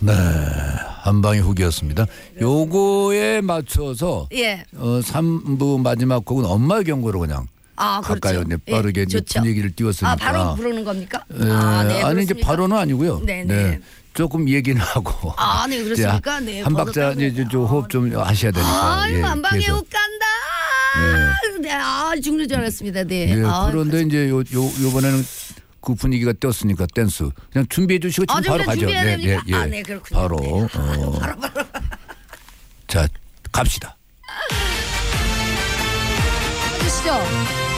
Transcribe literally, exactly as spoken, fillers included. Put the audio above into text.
네, 한방의 후기였습니다. 요거에 맞춰서 예. 어, 삼 부 마지막 곡은 엄마의 경고로 그냥 아, 갈까요? 그렇죠. 네, 빠르게 예, 이제 좋죠. 분위기를 띄웠으니까. 아, 바로 부르는 겁니까? 에, 아, 네, 아니 이제 그렇습니까? 바로는 아니고요. 네, 네. 조금 얘기는 하고. 아, 네, 그렇습니까? 네, 한 박자 이제 좀, 좀 호흡 좀 하셔야 되니까. 아, 예, 한방에 계속. 훅 간다. 네. 아, 죽는 줄 알았습니다. 네. 예, 아, 그런데 이제 요, 요, 요번에는 그 분위기가 떴으니까 댄스. 그냥 준비해 주시고 지금 아, 바로 가죠. 준비해야 네, 됩니까? 예, 예. 아, 네, 그렇군요. 바로. 네. 어. 바로, 바로. 자, 갑시다. 해주시죠.